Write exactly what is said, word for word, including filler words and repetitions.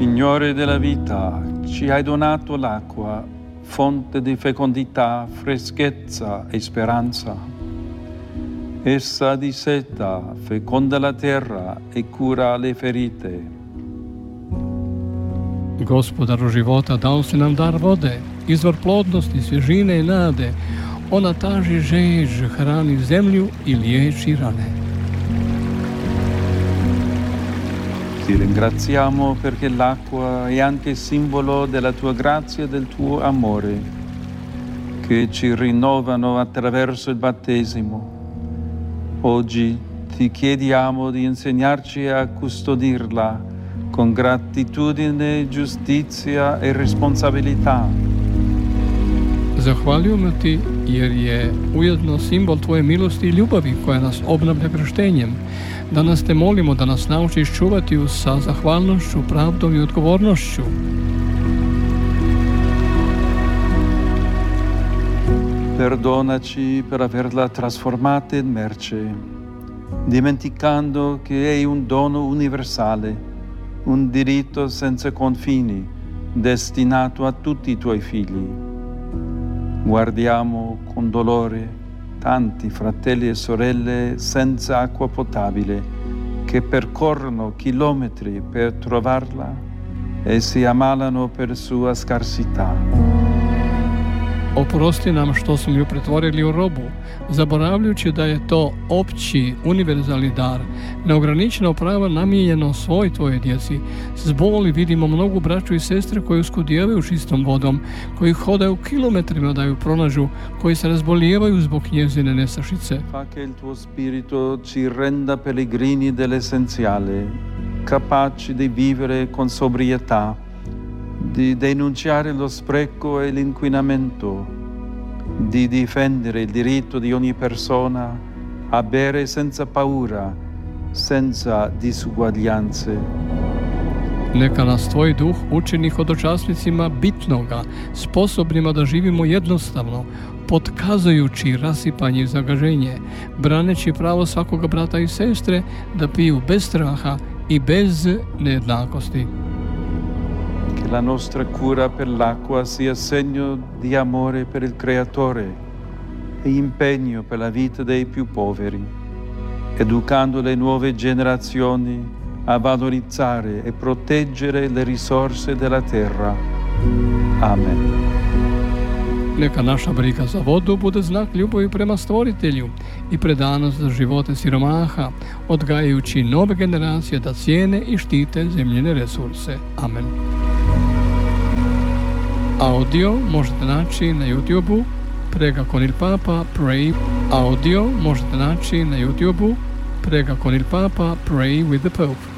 Signore della vita, ci hai donato l'acqua, fonte di fecondità, freschezza e speranza. Essa disseta, feconda la terra i cura le ferite. Gospodaru života, dao si nam dar vode, izvor plodnosti, svježine i nade. Ona taži žeđ, hrani zemlju i liječi rane. Ti ringraziamo perché l'acqua è anche simbolo della tua grazia e del tuo amore, che ci rinnovano attraverso il battesimo. Oggi ti chiediamo di insegnarci a custodirla con gratitudine, giustizia e responsabilità. Zahvaljujemo ti jer je ujedno simbol tvoje milosti i ljubavi koja nas obnavlja krštenjem. Danas te molimo da nas naučiš čuvati ju sa zahvalnošću, pravdom i odgovornošću. Perdonaci per averla trasformata in merce, dimenticando che è un dono universale, un diritto senza confini, destinato a tutti i tuoi figli. Guardiamo con dolore tanti fratelli e sorelle senza acqua potabile che percorrono chilometri per trovarla e si ammalano per sua scarsità. Oprosti nam što smo ju pretvorili u robu, zaboravljajući da je to opći, univerzalni dar, neograničeno pravo namijenjeno svoj tvoje djeci. S boli vidimo mnogu braću i sestre koji uskudijevaju čistom vodom, koji hodaju kilometrima da ju pronažu, koji se razbolijevaju zbog njezine nestašice. Fa che il tuo spirito ci renda pellegrini dell'essenziale, capaci di vivere con sobrietà, di denunciare lo spreco e l'inquinamento, di difendere il diritto di ogni persona a bere senza paura, senza disuguaglianze. Neka nas tvoj duh učini hodočasnicima bitnoga, sposobnima da živimo jednostavno, potkazujući rasipanje i zagaženje, braneći pravo svakoga brata i sestre da piju bez straha i bez nejednakosti. Che la nostra cura per l'acqua sia segno di amore per il Creatore e impegno per la vita dei più poveri, educando le nuove generazioni a valorizzare e proteggere le risorse della terra. Amen. Neka naša briga za vodu bude znak ljubavi prema Stvoritelju i predanost za živote siromaha, odgajajući nove generacije da cijene i štite zemljine resurse. Amen. Audio možete naći na YouTube-u Prega con il Papa Pray. Audio možete naći na YouTube-u Prega con il Papa Pray with the Pope.